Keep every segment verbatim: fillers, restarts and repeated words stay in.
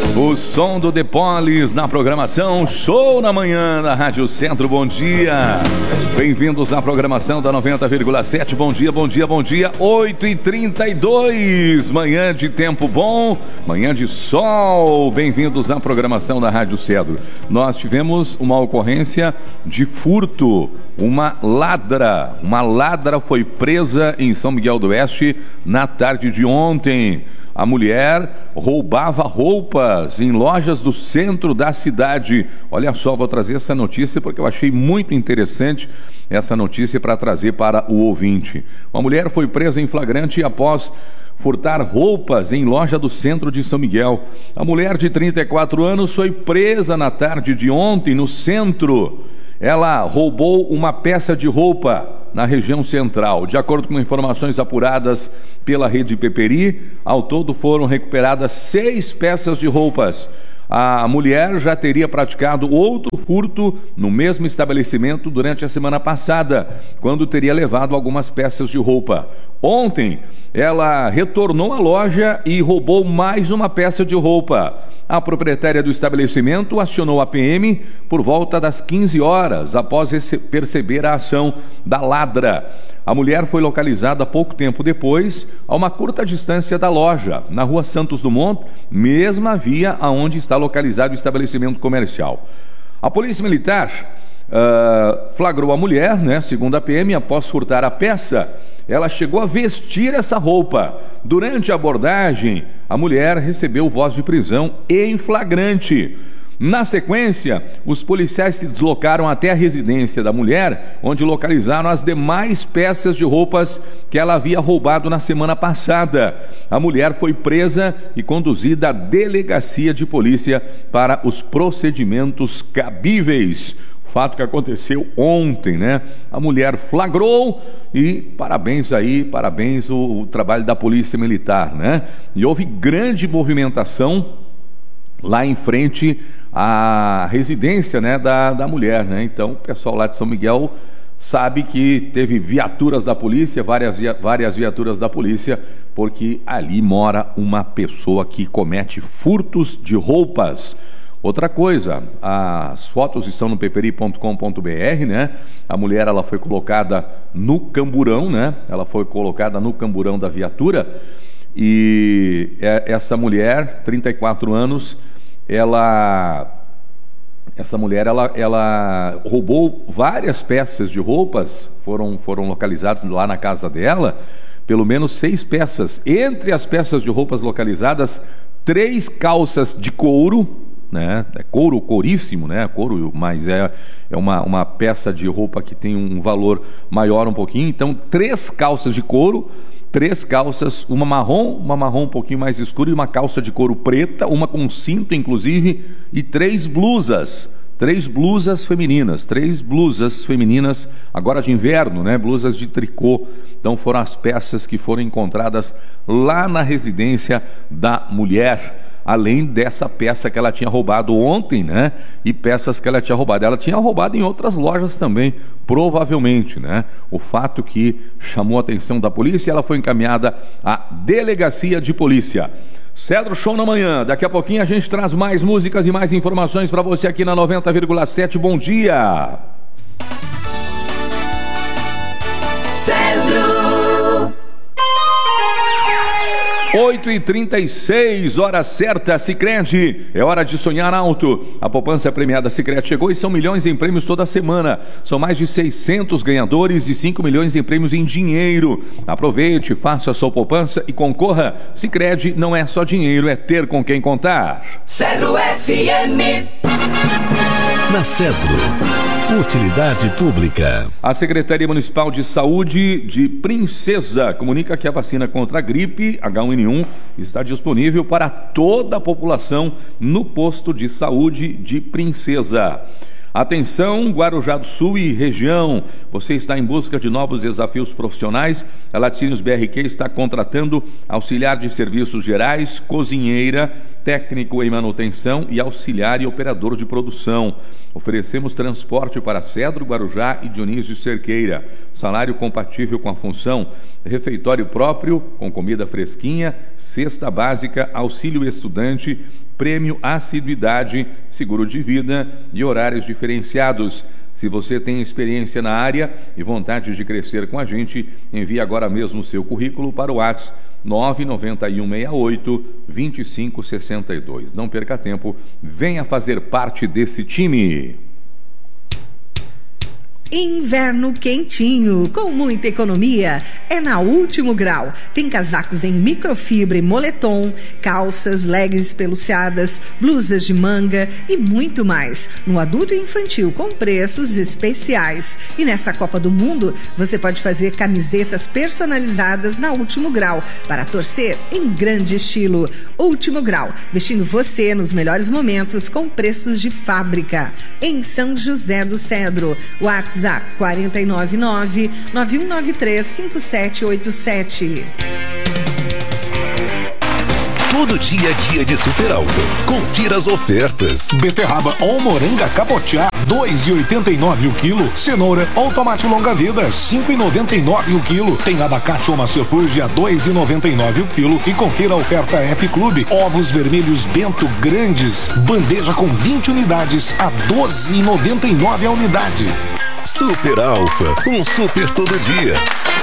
O som do The Police na programação Show na Manhã da Rádio Centro. Bom dia, bem-vindos à programação da noventa vírgula sete. Bom dia, bom dia, bom dia. Oito e trinta e dois, manhã de tempo bom, manhã de sol. Bem-vindos à programação da Rádio Cedro. Nós tivemos uma ocorrência de furto. Uma ladra, uma ladra foi presa em São Miguel do Oeste na tarde de ontem. A mulher roubava roupas em lojas do centro da cidade. Olha só, vou trazer essa notícia porque eu achei muito interessante essa notícia para trazer para o ouvinte. Uma mulher foi presa em flagrante após furtar roupas em loja do centro de São Miguel. A mulher de trinta e quatro anos foi presa na tarde de ontem no centro. Ela roubou uma peça de roupa na região central. De acordo com informações apuradas pela rede Peperi, ao todo foram recuperadas seis peças de roupas. A mulher já teria praticado outro furto no mesmo estabelecimento durante a semana passada, quando teria levado algumas peças de roupa. Ontem, ela retornou à loja e roubou mais uma peça de roupa. A proprietária do estabelecimento acionou a P M por volta das quinze horas, após perceber a ação da ladra. A mulher foi localizada pouco tempo depois, a uma curta distância da loja, na rua Santos Dumont, mesma via aonde está localizado o estabelecimento comercial. A Polícia Militar uh, flagrou a mulher, né, segundo a P M, após furtar a peça. Ela chegou a vestir essa roupa. Durante a abordagem, a mulher recebeu voz de prisão em flagrante. Na sequência, os policiais se deslocaram até a residência da mulher, onde localizaram as demais peças de roupas que ela havia roubado na semana passada. A mulher foi presa e conduzida à delegacia de polícia para os procedimentos cabíveis. Fato que aconteceu ontem, né? A mulher flagrou e parabéns aí, parabéns o, o trabalho da Polícia Militar, né? E houve grande movimentação lá em frente à residência, né, da, da mulher, né? Então o pessoal lá de São Miguel sabe que teve viaturas da polícia, várias, várias viaturas da polícia, porque ali mora uma pessoa que comete furtos de roupas. Outra coisa, as fotos estão no peperi ponto com ponto br, né? A mulher, ela foi colocada no camburão, né? Ela foi colocada no camburão da viatura e essa mulher, trinta e quatro anos, ela... Essa mulher, ela, ela roubou várias peças de roupas, foram, foram localizadas lá na casa dela, pelo menos seis peças. Entre as peças de roupas localizadas, três calças de couro, né? É couro, couríssimo, né? Couro, mas é, é uma, uma peça de roupa que tem um valor maior um pouquinho. Então, três calças de couro, três calças, uma marrom, uma marrom um pouquinho mais escura e uma calça de couro preta, uma com cinto, inclusive, e três blusas. Três blusas femininas, três blusas femininas, agora de inverno, né? Blusas de tricô. Então foram as peças que foram encontradas lá na residência da mulher. Além dessa peça que ela tinha roubado ontem, né? E peças que ela tinha roubado. Ela tinha roubado em outras lojas também, provavelmente, né? O fato que chamou a atenção da polícia, ela foi encaminhada à delegacia de polícia. Cedro Show na Manhã. Daqui a pouquinho a gente traz mais músicas e mais informações para você aqui na noventa vírgula sete. Bom dia! Cedro! oito e trinta e seis, hora certa, Sicredi. É hora de sonhar alto. A poupança premiada Sicredi chegou e são milhões em prêmios toda semana. São mais de seiscentos ganhadores e cinco milhões em prêmios em dinheiro. Aproveite, faça a sua poupança e concorra. Sicredi não é só dinheiro, é ter com quem contar. Cedro F M. Na Cedro, utilidade pública. A Secretaria Municipal de Saúde de Princesa comunica que a vacina contra a gripe H um N um está disponível para toda a população no posto de saúde de Princesa. Atenção, Guarujá do Sul e região, você está em busca de novos desafios profissionais? A Laticínios B R Q está contratando auxiliar de serviços gerais, cozinheira, técnico em manutenção e auxiliar e operador de produção. Oferecemos transporte para Cedro, Guarujá e Dionísio Cerqueira. Salário compatível com a função. Refeitório próprio, com comida fresquinha, cesta básica, auxílio estudante, prêmio assiduidade, seguro de vida e horários diferenciados. Se você tem experiência na área e vontade de crescer com a gente, envie agora mesmo o seu currículo para o WhatsApp nove nove um seis oito, dois cinco seis dois. Não perca tempo, venha fazer parte desse time. Inverno quentinho, com muita economia, é na Último Grau. Tem casacos em microfibra e moletom, calças, leggings peluciadas, blusas de manga e muito mais. No adulto e infantil, com preços especiais. E nessa Copa do Mundo, você pode fazer camisetas personalizadas na Último Grau, para torcer em grande estilo. Último Grau, vestindo você nos melhores momentos, com preços de fábrica. Em São José do Cedro, WhatsApp quatro nove nove, nove um nove três, cinco sete oito sete. Todo dia a dia de Super Alto. Confira as ofertas. Beterraba ou moranga cabotiá, dois e oitenta e nove o quilo. Cenoura ou tomate longa-vida, cinco e noventa e nove o quilo. Tem abacate ou maçã fuji a dois e noventa e nove o quilo. E confira a oferta Happy Club. Ovos vermelhos Bento grandes, bandeja com vinte unidades a doze e noventa e nove a unidade. Super Alfa, um super todo dia.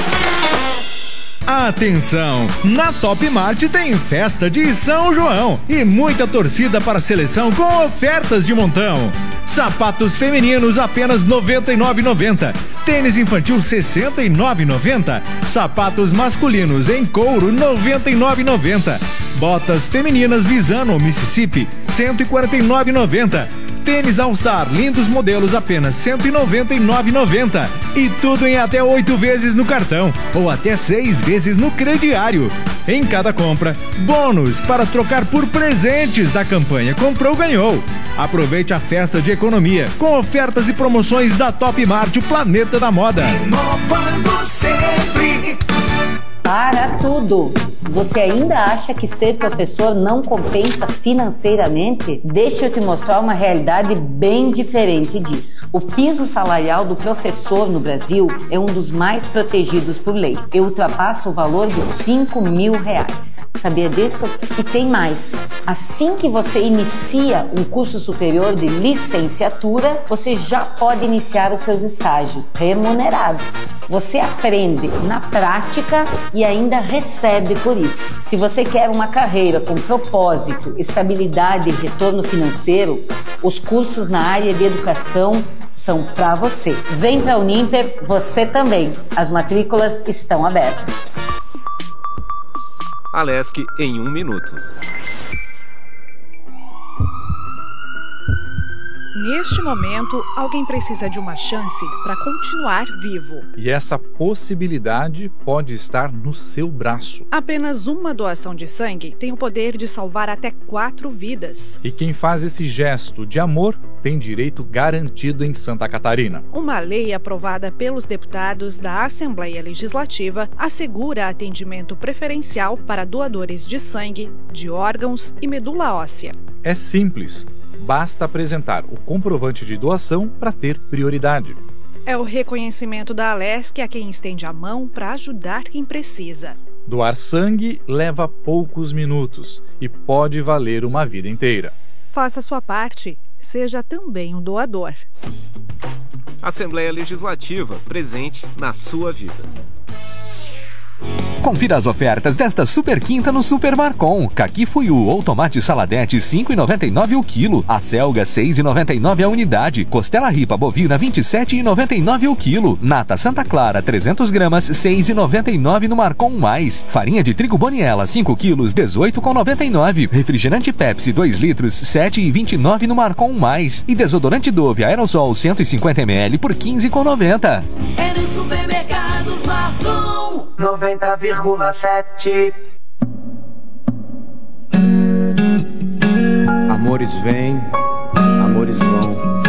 Atenção! Na Top Mart tem festa de São João e muita torcida para a seleção com ofertas de montão. Sapatos femininos apenas noventa e nove reais e noventa centavos. Tênis infantil sessenta e nove reais e noventa centavos. Sapatos masculinos em couro noventa e nove reais e noventa centavos. Botas femininas Visano ou Mississippi cento e quarenta e nove reais e noventa centavos. Tênis All Star, lindos modelos apenas cento e noventa e nove reais e noventa centavos. E tudo em até oito vezes no cartão ou até seis vezes no crediário. Em cada compra, bônus para trocar por presentes da campanha Comprou Ganhou. Aproveite a festa de economia com ofertas e promoções da Top Mart, o planeta da moda. Inovando sempre. Para tudo! Você ainda acha que ser professor não compensa financeiramente? Deixa eu te mostrar uma realidade bem diferente disso. O piso salarial do professor no Brasil é um dos mais protegidos por lei. Eu ultrapasso o valor de cinco mil reais. Sabia disso? E tem mais. Assim que você inicia um curso superior de licenciatura, você já pode iniciar os seus estágios remunerados. Você aprende na prática e ainda recebe por isso. Se você quer uma carreira com propósito, estabilidade e retorno financeiro, os cursos na área de educação são para você. Vem para a Uninter, você também. As matrículas estão abertas. Alesc em um minuto. Neste momento, alguém precisa de uma chance para continuar vivo. E essa possibilidade pode estar no seu braço. Apenas uma doação de sangue tem o poder de salvar até quatro vidas. E quem faz esse gesto de amor tem direito garantido em Santa Catarina. Uma lei aprovada pelos deputados da Assembleia Legislativa assegura atendimento preferencial para doadores de sangue, de órgãos e medula óssea. É simples. Basta apresentar o comprovante de doação para ter prioridade. É o reconhecimento da Alesc a quem estende a mão para ajudar quem precisa. Doar sangue leva poucos minutos e pode valer uma vida inteira. Faça sua parte, seja também um doador. Assembleia Legislativa, presente na sua vida. Confira as ofertas desta super quinta no Super Marcon. Caqui Fuiu ou tomate saladete cinco e noventa e nove o quilo. Acelga seis e noventa e nove a unidade. Costela ripa bovina vinte e sete e noventa e nove o quilo. Nata Santa Clara trezentos gramas seis e noventa e nove no Marcon Mais. Farinha de trigo Boniela cinco quilos dezoito e noventa e nove. Refrigerante Pepsi dois litros sete e vinte e nove no Marcon Mais. E desodorante Dove Aerosol cento e cinquenta mililitros por quinze e noventa. É nos supermercados Marcon noventa vírgula sete. Amores vêm, amores vão.